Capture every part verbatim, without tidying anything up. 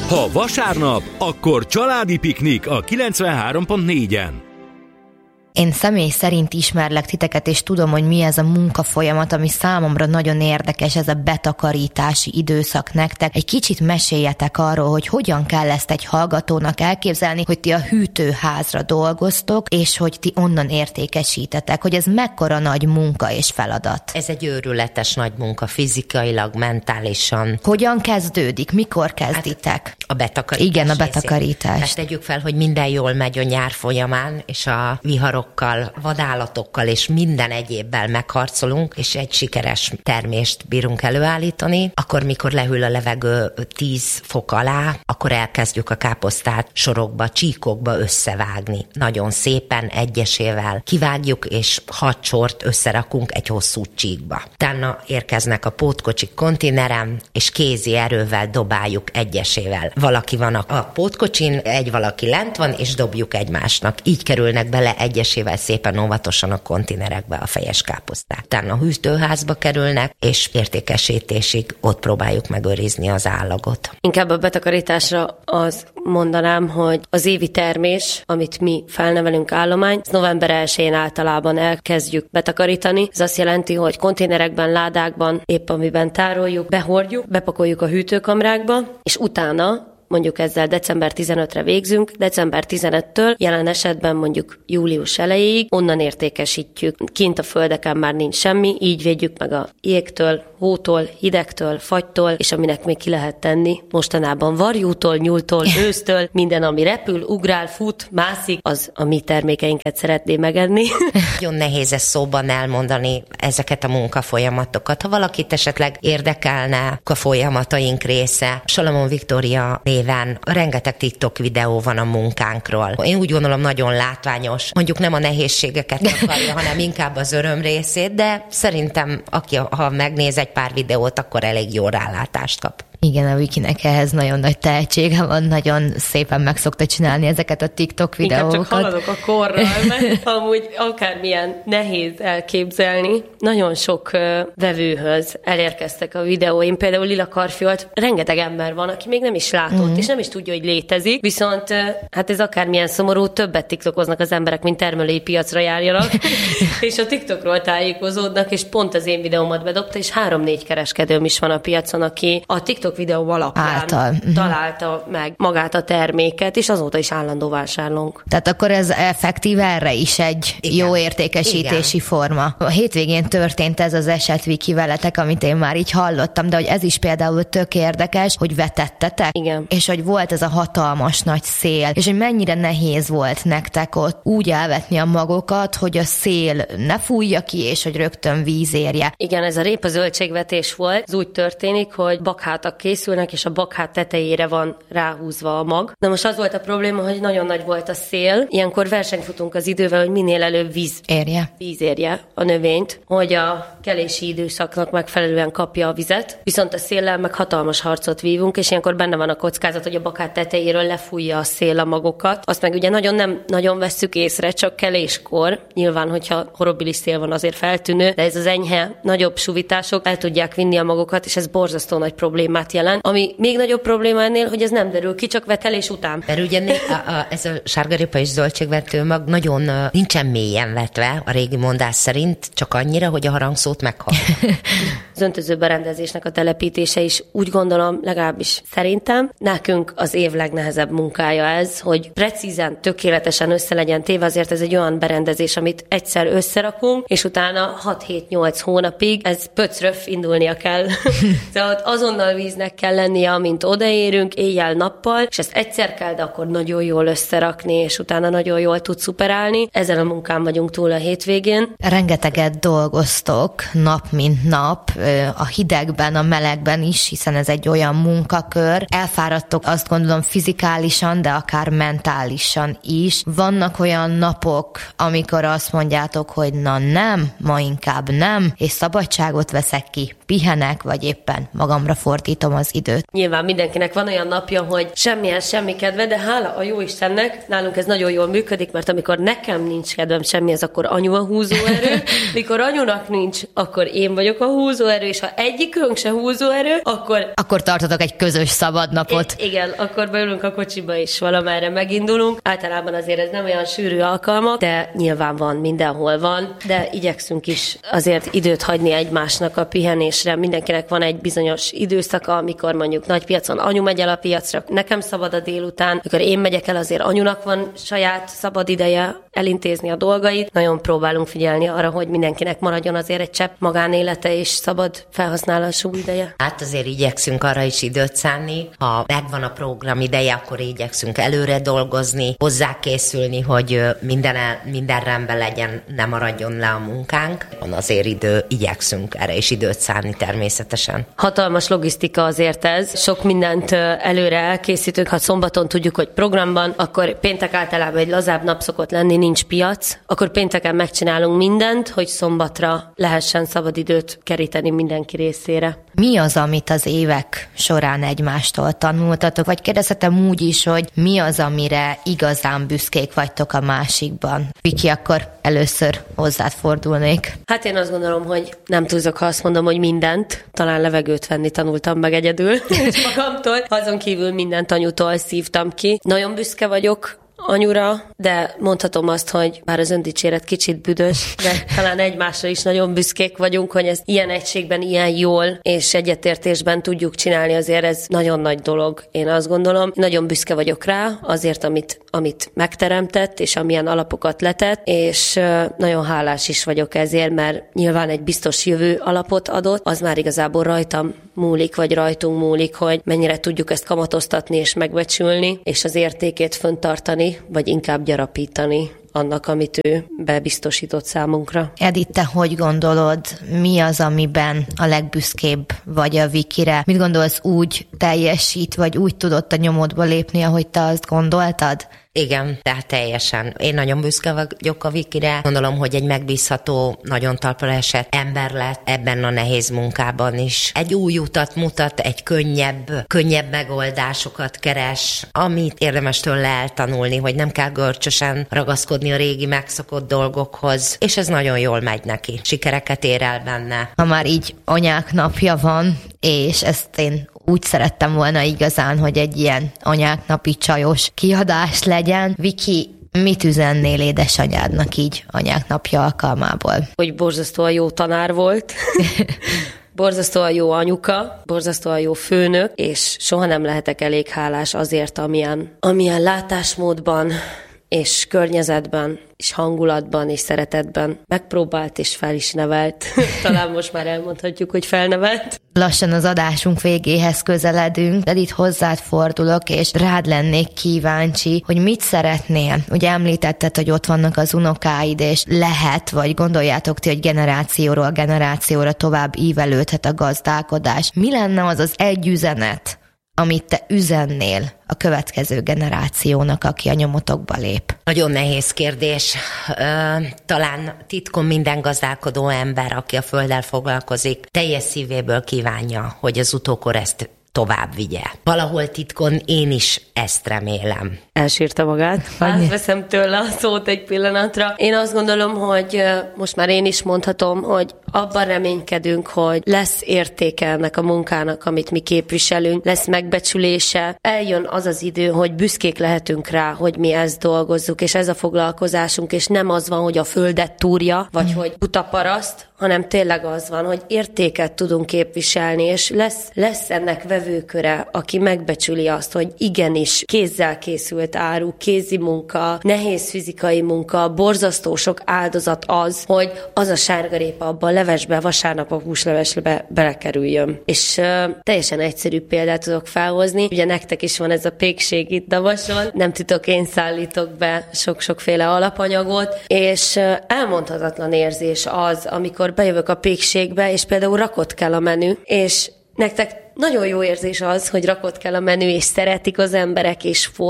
Ha vasárnap, akkor családi piknik a kilencvenhárom pont négyen. Én személy szerint ismerlek titeket, és tudom, hogy mi ez a munkafolyamat, ami számomra nagyon érdekes, ez a betakarítási időszak nektek. Egy kicsit meséljetek arról, hogy hogyan kell ezt egy hallgatónak elképzelni, hogy ti a hűtőházra dolgoztok, és hogy ti onnan értékesítetek, hogy ez mekkora nagy munka és feladat. Ez egy őrületes nagy munka, fizikailag, mentálisan. Hogyan kezdődik? Mikor kezditek? Hát a betakarítás. Igen, a betakaritást. Hát tegyük fel, hogy minden jól megy a nyár folyamán, és a viharok vadállatokkal és minden egyébbel megharcolunk, és egy sikeres termést bírunk előállítani, akkor mikor lehűl a levegő tíz fok alá, akkor elkezdjük a káposztát sorokba, csíkokba összevágni. Nagyon szépen, egyesével kivágjuk, és hat sort összerakunk egy hosszú csíkba. Utána érkeznek a pótkocsik konténerem, és kézi erővel dobáljuk egyesével. Valaki van a pótkocsin, egy valaki lent van, és dobjuk egymásnak. Így kerülnek bele egyesével szépen óvatosan a konténerekbe a fejes káposzták. Utána a hűtőházba kerülnek, és értékesítésig ott próbáljuk megőrizni az állagot. Inkább a betakarításra az mondanám, hogy az évi termés, amit mi felnevelünk állomány, november elsején általában elkezdjük betakarítani. Ez azt jelenti, hogy konténerekben, ládákban, épp amiben tároljuk, behordjuk, bepakoljuk a hűtőkamrákba, és utána mondjuk ezzel december tizenötödikére végzünk, december tizenötödikétől, jelen esetben mondjuk július elejéig, onnan értékesítjük. Kint a földeken már nincs semmi, így védjük meg a jégtől, hótól, hidegtől, fagytól, és aminek még ki lehet tenni. Mostanában varjútól, nyúltól, ősztől, minden, ami repül, ugrál, fut, mászik, az a mi termékeinket szeretné megenni. Nagyon nehéz ezt szóban elmondani ezeket a munkafolyamatokat. Ha valakit esetleg érdekelne a folyamataink része, Salamon Viktória néven rengeteg TikTok videó van a munkánkról. Én úgy gondolom, nagyon látványos. Mondjuk nem a nehézségeket akarja, hanem inkább az öröm részét, de szerintem, aki ha megnéz egy pár videót, akkor elég jó rálátást kap. Igen, a Vikinek ehhez nagyon nagy tehetsége van, nagyon szépen meg szokta csinálni ezeket a TikTok videókat. Inkább csak haladok a korral, mert amúgy akármilyen nehéz elképzelni. Nagyon sok uh, vevőhöz elérkeztek a videóim, például Lila Karfiolt, rengeteg ember van, aki még nem is látott, mm-hmm. és nem is tudja, hogy létezik, viszont uh, hát ez akármilyen szomorú, többet tiktokoznak az emberek, mint termelői piacra járjanak, és a TikTokról tájékozódnak, és pont az én videómat bedobta, és három-négy kereskedőm is van a piacon, aki a TikTok videó alapján Által. találta meg magát a terméket, és azóta is állandó vásárlónk. Tehát akkor ez effektív erre is egy Igen. jó értékesítési Igen. forma. A hétvégén történt ez az eset Viki veletek, amit én már így hallottam, de hogy ez is például tök érdekes, hogy vetettetek, Igen. és hogy volt ez a hatalmas nagy szél, és hogy mennyire nehéz volt nektek ott úgy elvetni a magokat, hogy a szél ne fújja ki, és hogy rögtön víz érje. Igen, ez a répa zöldségvetés volt. Ez úgy történik, hogy bakhátak készülnek, és a bakhát tetejére van ráhúzva a mag. Na most az volt a probléma, hogy nagyon nagy volt a szél. Ilyenkor versenyt futunk az idővel, hogy minél előbb víz érje, víz érje a növényt, hogy a kelési időszaknak megfelelően kapja a vizet. Viszont a széllel meg hatalmas harcot vívunk, és ilyenkor benne van a kockázat, hogy a bakhát tetejéről lefújja a szél a magokat. Azt meg ugye nagyon nem nagyon vesszük észre, csak keléskor. Nyilván, hogyha horribilis szél van, azért feltűnő, de ez az enyhe, nagyobb suvítások el tudják vinni a magokat, és ez borzasztó nagy problémát jelent. Ami még nagyobb probléma ennél, hogy ez nem derül ki, csak vetelés után. Mert ugye a, a, ez a sárgarépa és zöldségvető mag nagyon uh, nincsen mélyen vetve, a régi mondás szerint, csak annyira, hogy a harangszót meghal. Az öntöző berendezésnek a telepítése is úgy gondolom, legalábbis szerintem, nekünk az év legnehezebb munkája ez, hogy precízen, tökéletesen össze legyen téve, azért ez egy olyan berendezés, amit egyszer összerakunk, és utána hat-hét-nyolc hónapig ez pöcröf indulnia kell. Szóval azonnal víznek kell lennie, amint odaérünk, éjjel-nappal, és ezt egyszer kell, de akkor nagyon jól összerakni, és utána nagyon jól tud szuperálni. Ezen a munkán vagyunk túl a hétvégén. Rengeteget dolgoztok nap mint nap, a hidegben, a melegben is, hiszen ez egy olyan munkakör. Elfáradtok, azt gondolom, fizikálisan, de akár mentálisan is. Vannak olyan napok, amikor azt mondjátok, hogy na nem, ma inkább nem, és szabadságot veszek ki pihenek, vagy éppen magamra fordítom az időt. Nyilván mindenkinek van olyan napja, hogy semmilyen semmi kedve, de hála a jó Istennek, nálunk ez nagyon jól működik, mert amikor nekem nincs kedvem semmihez, akkor anyu a húzóerő, mikor anyunak nincs, akkor én vagyok a húzóerő, és ha egyikünk se húzóerő, akkor... Akkor tartotok egy közös szabadnapot. I- igen, akkor beülünk a kocsiba, és valamerre megindulunk. Általában azért ez nem olyan sűrű alkalmak, de nyilván van, mindenhol van, de igyekszünk is azért időt hagyni egymásnak a pihenésre. Mindenkinek van egy bizonyos időszaka, amikor mondjuk nagypiacon anyu megy el a piacra, nekem szabad a délután, amikor én megyek el, azért anyunak van saját szabad ideje elintézni a dolgait. Nagyon próbálunk figyelni arra, hogy mindenkinek maradjon azért egy csepp magánélete és szabad felhasználású ideje. Hát azért igyekszünk arra is időt szánni. Ha megvan a program ideje, akkor igyekszünk előre dolgozni, hozzákészülni, hogy minden, el, minden rendben legyen, ne maradjon le a munkánk. Van azért idő, igyekszünk erre is időt szánni természetesen. Hatalmas logisztika azért ez. Sok mindent előre elkészítünk. Ha szombaton tudjuk, hogy programban, akkor péntek általában egy lazább nap szokott lenni, nincs piac, akkor pénteken megcsinálunk mindent, hogy szombatra lehessen szabadidőt keríteni mindenki részére. Mi az, amit az évek során egymástól tanultatok? Vagy kérdezhetem úgy is, hogy mi az, amire igazán büszkék vagytok a másikban? Viki, akkor először hozzád fordulnék. Hát én azt gondolom, hogy nem túlzok, ha azt mondom, hogy mindent. Talán levegőt venni tanultam meg egyedül, és magamtól. Azon kívül mindent anyutól szívtam ki. Nagyon büszke vagyok anyura, de mondhatom azt, hogy bár az öndicséret kicsit büdös, de talán egymásra is nagyon büszkék vagyunk, hogy ezt ilyen egységben, ilyen jól és egyetértésben tudjuk csinálni, azért ez nagyon nagy dolog, én azt gondolom. Nagyon büszke vagyok rá azért, amit, amit megteremtett, és amilyen alapokat letett, és nagyon hálás is vagyok ezért, mert nyilván egy biztos jövő alapot adott, az már igazából rajtam múlik, vagy rajtunk múlik, hogy mennyire tudjuk ezt kamatoztatni és megbecsülni, és az értékét föntartani, vagy inkább gyarapítani annak, amit ő bebiztosított számunkra. Edith, te hogy gondolod, mi az, amiben a legbüszkébb vagy a Vikire? Mit gondolsz, úgy teljesít, vagy úgy tudott a nyomodba lépni, ahogy te azt gondoltad? Igen, tehát teljesen. Én nagyon büszke vagyok a Vikire. Gondolom, hogy egy megbízható, nagyon talpra esett ember lett ebben a nehéz munkában is. Egy új utat mutat, egy könnyebb, könnyebb megoldásokat keres, amit érdemes tőle eltanulni, hogy nem kell görcsösen ragaszkodni a régi megszokott dolgokhoz, és ez nagyon jól megy neki. Sikereket ér el benne. Ha már így anyák napja van, és ezt én úgy szerettem volna igazán, hogy egy ilyen anyáknapi csajos kiadás legyen. Viki, mit üzennél édesanyádnak így anyáknapja alkalmából? Hogy borzasztóan jó tanár volt, borzasztóan jó anyuka, borzasztóan jó főnök, és soha nem lehetek elég hálás azért, amilyen, amilyen látásmódban és környezetben, és hangulatban, és szeretetben megpróbált és fel is nevelt. Talán most már elmondhatjuk, hogy felnevelt. Lassan az adásunk végéhez közeledünk, de itt hozzád fordulok, és rád lennék kíváncsi, hogy mit szeretnél. Ugye említetted, hogy ott vannak az unokáid, és lehet, vagy gondoljátok ti, hogy generációról generációra tovább ívelődhet a gazdálkodás. Mi lenne az az egy üzenet, amit te üzennél a következő generációnak, aki a nyomotokba lép? Nagyon nehéz kérdés. Talán titkon minden gazdálkodó ember, aki a földdel foglalkozik, teljes szívéből kívánja, hogy az utókor ezt tovább vigye. Valahol titkon én is ezt remélem. Elsírta magát. Átveszem tőle a szót egy pillanatra. Én azt gondolom, hogy most már én is mondhatom, hogy abban reménykedünk, hogy lesz értéke ennek a munkának, amit mi képviselünk, lesz megbecsülése. Eljön az az idő, hogy büszkék lehetünk rá, hogy mi ezt dolgozzuk, és ez a foglalkozásunk, és nem az van, hogy a földet túrja, vagy hogy buta paraszt, hanem tényleg az van, hogy értéket tudunk képviselni, és lesz, lesz ennek vevőköre, aki megbecsüli azt, hogy igenis kézzel készült áru, kézi munka, nehéz fizikai munka, borzasztó sok áldozat az, hogy az a sárgarépa abban a levesbe, vasárnap a húslevesbe belekerüljön. És uh, teljesen egyszerű példát tudok felhozni. Ugye nektek is van ez a pékség itt Davason, nem tudok, én szállítok be sok-sokféle alapanyagot, és uh, elmondhatatlan érzés az, amikor bejövök a pékségbe, és például rakott kell a menü, és nektek nagyon jó érzés az, hogy rakott kell a menü, és szeretik az emberek, és fogy,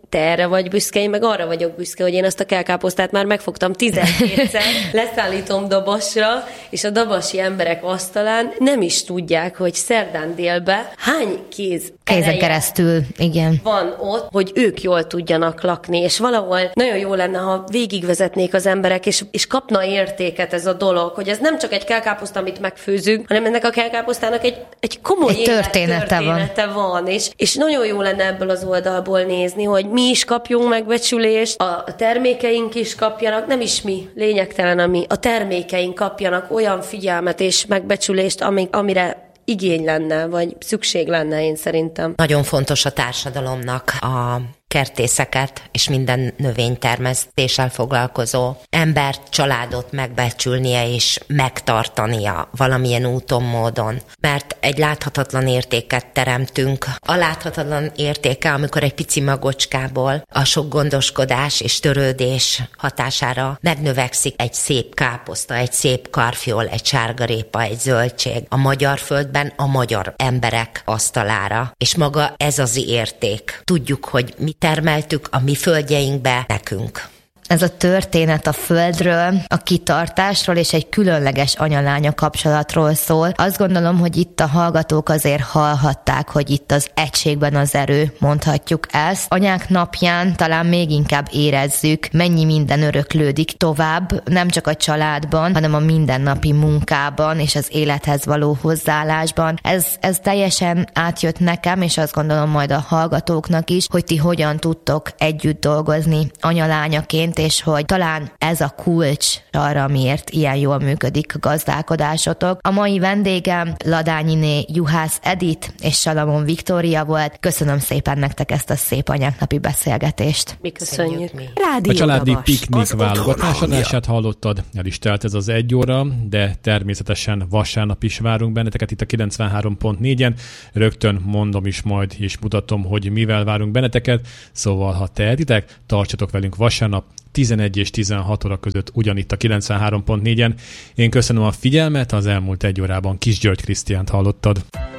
te erre vagy büszke, én meg arra vagyok büszke, hogy én azt a kelkáposztát már megfogtam tizenhétszer, leszállítom Dabasra, és a dabasi emberek asztalán nem is tudják, hogy szerdán délbe hány kéz kézen keresztül, igen. van ott, hogy ők jól tudjanak lakni, és valahol nagyon jó lenne, ha végigvezetnék az emberek, és, és kapna értéket ez a dolog, hogy ez nem csak egy kelkáposzta, amit megfőzünk, hanem ennek a kelkáposztának egy, egy komoly egy története, története van. van. És, és nagyon jó lenne ebből az oldalból nézni, hogy mi is kapjunk megbecsülést, a, a termékeink is kapjanak, nem is mi, lényegtelen, ami a termékeink kapjanak olyan figyelmet és megbecsülést, ami, amire igény lenne, vagy szükség lenne, én szerintem. Nagyon fontos a társadalomnak a kertészeket és minden növénytermesztéssel foglalkozó embert, családot megbecsülnie és megtartania valamilyen úton, módon. Mert egy láthatatlan értéket teremtünk. A láthatatlan értéke, amikor egy pici magocskából a sok gondoskodás és törődés hatására megnövekszik egy szép káposzta, egy szép karfiol, egy sárgarépa, egy zöldség a magyar földben, a magyar emberek asztalára. És maga ez az érték. Tudjuk, hogy mi termeltük a mi földjeinkbe nekünk. Ez a történet a földről, a kitartásról és egy különleges anya-lánya kapcsolatról szól. Azt gondolom, hogy itt a hallgatók azért hallhatták, hogy itt az egységben az erő, mondhatjuk ezt. Anyák napján talán még inkább érezzük, mennyi minden öröklődik tovább, nem csak a családban, hanem a mindennapi munkában és az élethez való hozzáállásban. Ez, ez teljesen átjött nekem, és azt gondolom majd a hallgatóknak is, hogy ti hogyan tudtok együtt dolgozni anya-lányaként, és hogy talán ez a kulcs arra, miért ilyen jól működik a gazdálkodásotok. A mai vendégem Ladányiné Juhász Edith és Salamon Viktória volt. Köszönöm szépen nektek ezt a szép anyáknapi beszélgetést. Mi köszönjük. Mi. A családi piknik válogatás adását hallottad, el is telt ez az egy óra, de természetesen vasárnap is várunk benneteket itt a kilencvenhárom pont négyen. Rögtön mondom is majd, és mutatom, hogy mivel várunk benneteket, szóval ha tehetitek, tartsatok velünk vasárnap tizenegy és tizenhat óra között ugyanitt a kilencvenhárom pont négyen. Én köszönöm a figyelmet, az elmúlt egy órában Kis György Krisztiánt hallottad.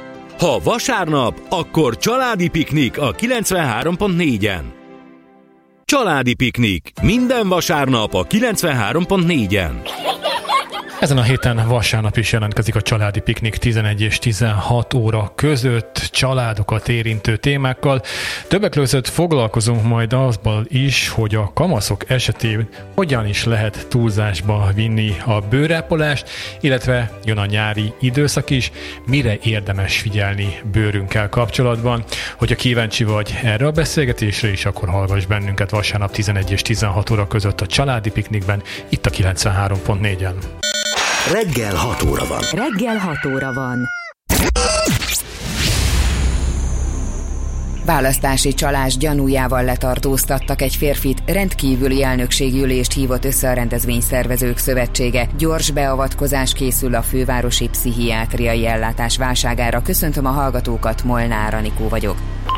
Ha vasárnap, akkor családi piknik a kilencvenhárom pont négyen. Családi piknik. Minden vasárnap a kilencvenhárom pont négyen. Ezen a héten vasárnap is jelentkezik a családi piknik tizenegy és tizenhat óra között családokat érintő témákkal. Többek között foglalkozunk majd azzal is, hogy a kamaszok esetében hogyan is lehet túlzásba vinni a bőrápolást, illetve jön a nyári időszak is, mire érdemes figyelni bőrünkkel kapcsolatban. Hogyha kíváncsi vagy erre a beszélgetésre is, akkor hallgass bennünket vasárnap tizenegy és tizenhat óra között a családi piknikben, itt a kilencvenhárom pont négyen. Reggel hat óra van. Reggel hat óra van. Választási csalás gyanújával letartóztattak egy férfit, rendkívüli elnökségi ülést hívott össze a Rendezvényszervezők Szövetsége. Gyors beavatkozás készül a fővárosi pszichiátriai ellátás válságára. Köszöntöm a hallgatókat, Molnár Anikó vagyok.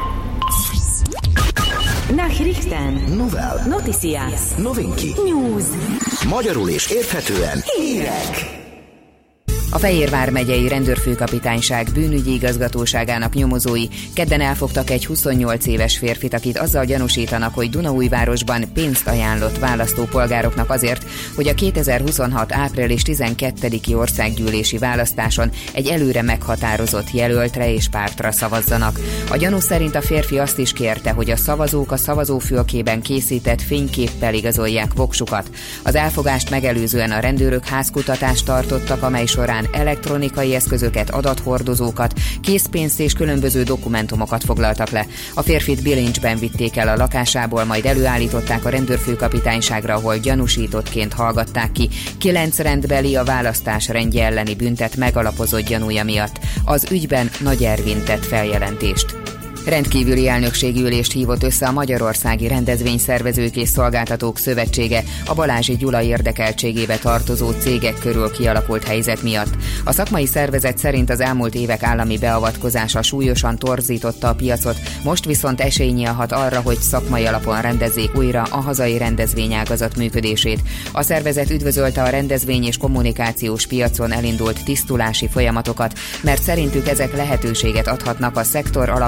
Nachrichten. Novel. Noticias. Novinki. News. Magyarul és érthetően hírek. A Fejérvár megyei rendőrfőkapitányság bűnügyi igazgatóságának nyomozói kedden elfogtak egy huszonnyolc éves férfit, akit azzal gyanúsítanak, hogy Dunaújvárosban pénzt ajánlott választópolgároknak azért, hogy a kétezer-huszonhat április tizenkettediki országgyűlési választáson egy előre meghatározott jelöltre és pártra szavazzanak. A gyanú szerint a férfi azt is kérte, hogy a szavazók a szavazófülkében készített fényképpel igazolják voksukat. Az elfogást megelőzően a rendőrök házkutatást tartottak, amely során elektronikai eszközöket, adathordozókat, készpénzt és különböző dokumentumokat foglaltak le. A férfit bilincsben vitték el a lakásából, majd előállították a rendőrfőkapitányságra, ahol gyanúsítottként hallgatták ki. Kilenc rendbeli a választás rendje elleni büntet megalapozott gyanúja miatt. Az ügyben Nagy Ervin tett feljelentést. Rendkívüli elnökségi ülést hívott össze a Magyarországi Rendezvényszervezők és Szolgáltatók Szövetsége a Balázsi Gyula érdekeltségébe tartozó cégek körül kialakult helyzet miatt. A szakmai szervezet szerint az elmúlt évek állami beavatkozása súlyosan torzította a piacot, most viszont esély nyílhat arra, hogy szakmai alapon rendezzék újra a hazai rendezvényágazat működését. A szervezet üdvözölte a rendezvény és kommunikációs piacon elindult tisztulási folyamatokat, mert szerintük ezek lehetőséget adhatnak a szektor alapjainak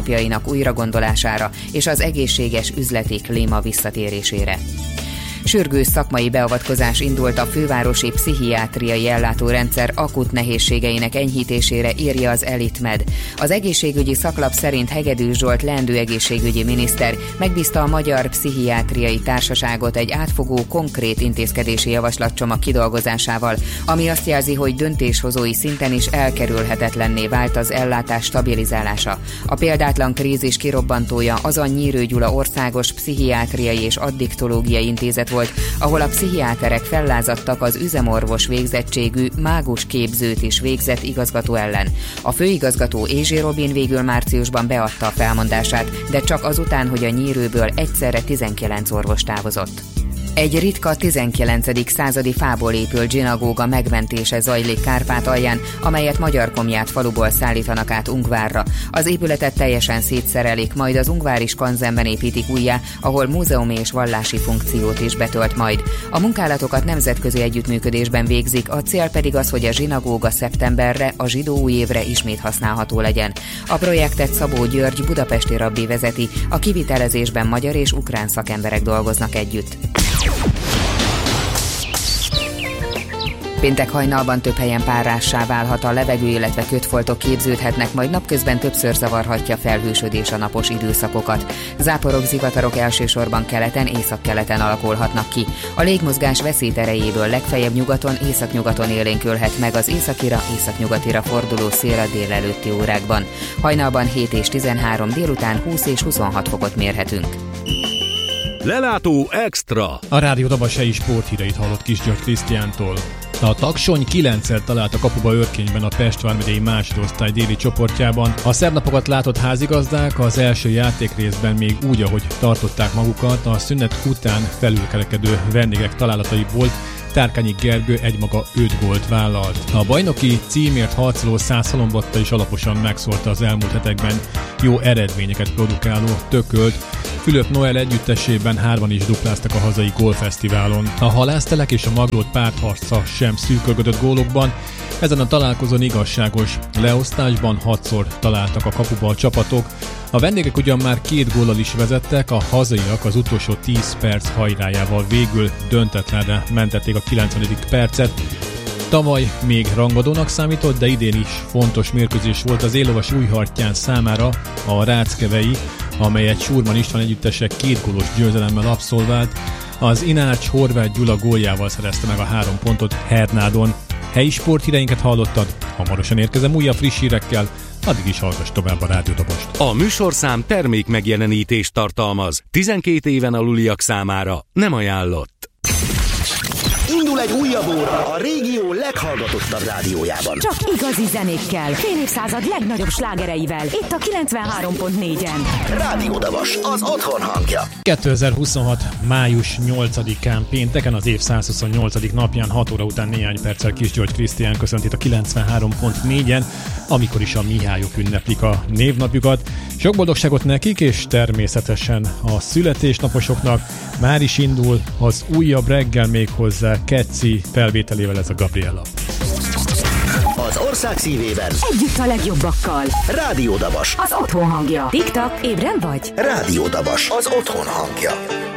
gyakorlatok újragondolására és az egészséges üzleti klíma visszatérésére. Sürgős szakmai beavatkozás indult a fővárosi pszichiátriai ellátórendszer akut nehézségeinek enyhítésére, írja az Elitmed. Az egészségügyi szaklap szerint Hegedűs Zsolt leendő egészségügyi miniszter megbízta a Magyar Pszichiátriai Társaságot egy átfogó, konkrét intézkedési javaslatcsomag kidolgozásával, ami azt jelzi, hogy döntéshozói szinten is elkerülhetetlenné vált az ellátás stabilizálása. A példátlan krízis kirobbantója az a Nyírő Gyula Országos Pszichiátriai és Addiktológiai Intézet volt, ahol a pszichiáterek fellázadtak az üzemorvos végzettségű mágus képzőt is végzett igazgató ellen. A főigazgató Ézsi Robin végül márciusban beadta a felmondását, de csak azután, hogy a Nyírőből egyszerre tizenkilenc orvos távozott. Egy ritka tizenkilencedik századi fából épült zsinagóga megmentése zajlik Kárpátalján, amelyet Magyarkomját faluból szállítanak át Ungvárra. Az épületet teljesen szétszerelik, majd az ungvári skanzenben építik újjá, ahol múzeumi és vallási funkciót is betölt majd. A munkálatokat nemzetközi együttműködésben végzik, a cél pedig az, hogy a zsinagóga szeptemberre, a zsidó új évre ismét használható legyen. A projektet Szabó György budapesti rabbi vezeti, a kivitelezésben magyar és ukrán szakemberek dolgoznak együtt. Péntek hajnalban több helyen párrássá válhat a levegő, illetve kötfoltok képződhetnek, majd napközben többször zavarhatja felhősödés a napos időszakokat. Záporok, zivatarok elsősorban keleten, északkeleten alakulhatnak ki. A légmozgás veszélyterejéből legfeljebb nyugaton, északnyugaton élénkülhet meg az északira, északnyugatira forduló szél a délelőtti órákban. Hajnalban hét és tizenhárom, délután húsz és huszonhat fokot mérhetünk. Lelátó Extra. A Rádió Dabas helyi sporthíreit hallott Kisgyörgy Krisztiántól. A Taksony kilencszer talált a kapuba Örkényben a Pest vármegyei másodosztály déli csoportjában. A szebb napokat látott házigazdák az első játékrészben még úgy, ahogy tartották magukat, a szünet után felülkerekedő vendégek találataiból Tárkányi Gergő egymaga öt gólt vállalt. A bajnoki címért harcoló Szászhalombatta is alaposan megszórta az elmúlt hetekben jó eredményeket produkáló Tökölt. Fülöp Noel együttesében hárman is dupláztak a hazai gólfesztiválon. A Halásztelek és a Maglód pártharca sem szűkölködött gólokban. Ezen a találkozón igazságos leosztásban hatszor találtak a kapuba a csapatok. A vendégek ugyan már két góllal is vezettek, a hazaiak az utolsó tíz perc hajrájával végül döntetlenre mentették a kilencvenedik percet. Tavaly még rangadónak számított, de idén is fontos mérkőzés volt az Élovas Újhartyán számára, a Ráckevei, amelyet Surman István együttese két gólos győzelemmel abszolvált. Az Inács Horváth Gyula góljával szerezte meg a három pontot Hernádon. Helyi sporthíreinket hallottad, hamarosan érkezem újabb friss hírekkel, addig is hallgass tovább a Rádió Dabost. A műsorszám termék megjelenítést tartalmaz. tizenkét éven aluliak számára nem ajánlott. Indul egy újabb óra a régió leghallgatottabb rádiójában. Csak igazi zenékkel, fél évszázad legnagyobb slágereivel. Itt a kilencvenhárom pont négyen. Rádió Dabas, az otthon hangja. kétezer-huszonhat. május nyolcadikán pénteken, az év százhuszonnyolcadik napján, hat óra után néhány perccel Kisgyörgy Krisztián köszönt itt a kilencvenhárom pont négyen, amikor is a Mihályok ünneplik a névnapjukat. Sok boldogságot nekik, és természetesen a születésnaposoknak. Már is indul az újabb reggel, még hozzá Keci felvételével, ez a Gabriella. Az ország szívében együtt a legjobbakkal. Rádió Dabas, az otthon hangja. Tiktak, ébren vagy? Rádió Dabas, az otthon hangja.